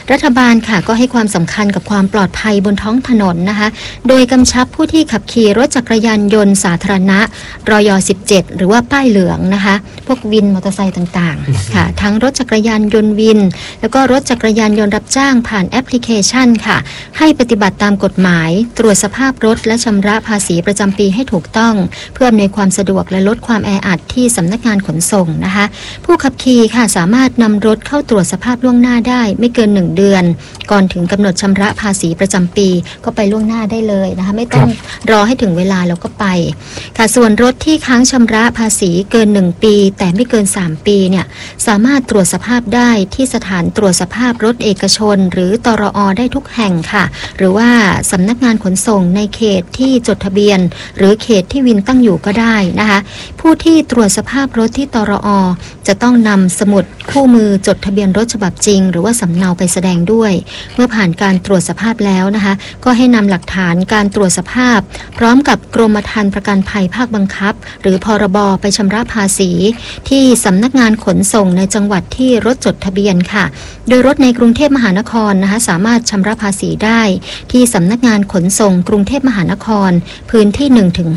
รัฐบาลค่ะก็ให้ความสำคัญกับความปลอดภัยบนท้องถนนนะคะโดยกำชับผู้ที่ขับขี่รถจักรยานยนต์สาธารณะรย17หรือว่าป้ายเหลืองนะคะพวกวินมอเตอร์ไซค์ต่างๆค่ะทั้งรถจักรยานยนต์วินแล้วก็รถจักรยานยนต์รับจ้างผ่านแอปพลิเคชันค่ะให้ปฏิบัติตามกฎหมายตรวจสภาพรถและชำระภาษีประจำปีให้ถูกต้องเพื่ออำนวยความสะดวกและลดความแออัดที่สำนักงานขนส่งนะคะผู้ขับขี่ค่ะสามารถนำรถเข้าตรวจสภาพล่วงหน้าได้ไม่เกิน1 เดือนก่อนถึงกำหนดชำระภาษีประจำปีก็ไปล่วงหน้าได้เลยนะคะไม่ต้องรอให้ถึงเวลาแล้วก็ไปค่ะส่วนรถที่ค้างชำระภาษีเกิน1 ปีแต่ไม่เกิน3 ปีเนี่ยสามารถตรวจสภาพได้ที่สถานตรวจสภาพรถเอกชนหรือตรอ.ได้ทุกแห่งค่ะหรือว่าสำนักงานขนส่งในเขตที่จดทะเบียนหรือเขตที่วินตั้งอยู่ก็ได้นะคะผู้ที่ตรวจสภาพรถที่ตรอ.จะต้องนำสมุดคู่มือจดทะเบียนรถฉบับจริงหรือว่าสำเนาไปแสดงด้วยเมื่อผ่านการตรวจสภาพแล้วนะคะก็ให้นำหลักฐานการตรวจสภาพพร้อมกับกรมธรรม์ประกันภัยภาคบังคับหรือพรบไปชำระภาษีที่สำนักงานขนส่งในจังหวัดที่รถจดทะเบียนค่ะโดยรถในกรุงเทพมหานครนะคะสามารถชำระภาษีได้ที่สำนักงานขนส่งกรุงเทพมหานครพื้นที่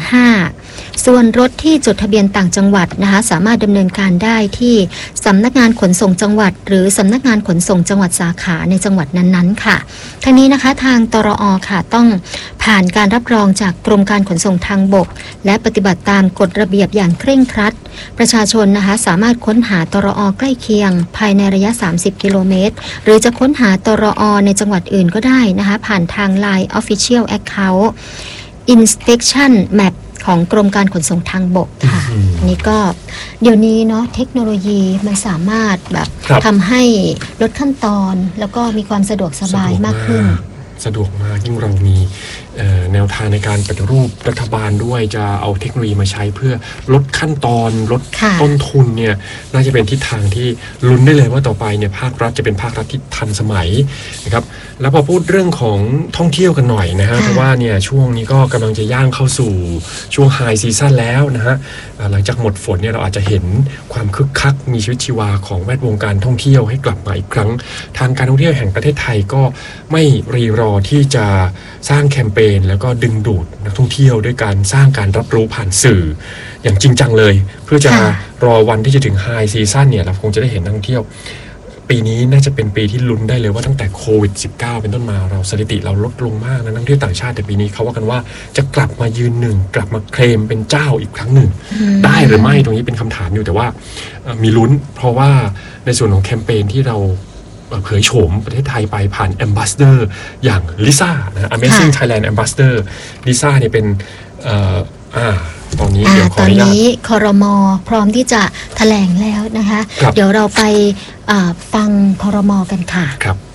1-5 ส่วนรถที่จดทะเบียนต่างจังหวัดนะคะสามารถดำเนินการได้ที่สำนักงานขนส่งจังหวัดหรือสำนักงานขนส่งจังหวัดสาขาในจังหวัดนั้นๆค่ะทั้งนี้นะคะทางตรอ.ค่ะต้องผ่านการรับรองจากกรมการขนส่งทางบกและปฏิบัติตามกฎระเบียบอย่างเคร่งครัดประชาชนนะคะสามารถค้นหาตรอ.ใกล้เคียงภายในระยะ30 กิโลเมตรหรือจะค้นหาตรอ.ในจังหวัดอื่นก็ได้นะคะผ่านทาง LINE Official Account Inspection Map ของกรมการขนส่งทางบกค่ะอันนี้ก็เดี๋ยวนี้เนาะเทคโนโลยีมันสามารถแบบทำให้ลดขั้นตอนแล้วก็มีความสะดวกสบายมากขึ้นสะดวกมากยิ่งเรามีแนวทางในการปฏิรูปรัฐบาลด้วยจะเอาเทคโนโลยีมาใช้เพื่อลดขั้นตอนลดต้นทุนเนี่ยน่าจะเป็นทิศทางที่ลุ้นได้เลยว่าต่อไปเนี่ยภาครัฐจะเป็นภาครัฐที่ทันสมัยนะครับแล้วพอพูดเรื่องของท่องเที่ยวกันหน่อยนะฮะเพราะว่าเนี่ยช่วงนี้ก็กำลังจะย่างเข้าสู่ช่วงไฮซีซั่นแล้วนะฮะหลังจากหมดฝนเนี่ยเราอาจจะเห็นความคึกคักมีชีวิตชีวาของแวดวงการท่องเที่ยวให้กลับมาอีกครั้งทางการท่องเที่ยวแห่งประเทศไทยก็ไม่รีรอที่จะสร้างแคมเปญแล้วก็ดึงดูดนักท่องเที่ยวด้วยการสร้างการรับรู้ผ่านสื่ออย่างจริงจังเลยเพื่อจะรอวันที่จะถึงไฮซีซั่นเนี่ยเราคงจะได้เห็นนักท่องเที่ยวปีนี้น่าจะเป็นปีที่ลุ้นได้เลยว่าตั้งแต่โควิด -19 เป็นต้นมาเราสถิติเราลดลงมากนะนักท่องเที่ยวต่างชาติแต่ปีนี้เขาว่ากันว่าจะกลับมายืนหนึ่งกลับมาเคลมเป็นเจ้าอีกครั้งหนึ่งได้หรือไม่ตรงนี้เป็นคำถามอยู่แต่ว่ามีลุ้นเพราะว่าในส่วนของแคมเปญที่เราเผยโฉมประเทศไทยไปผ่านแอมบาสเดอร์อย่างลิซ่านะ Amazing Thailand Ambassador ลิซ่าเนี่ยเป็นตอนนี้เดี๋ยวขออนุญาตตอนนี้ครม.พร้อมที่จะแถลงแล้วนะคะเดี๋ยวเราไปฟังครม.กันค่ะครับ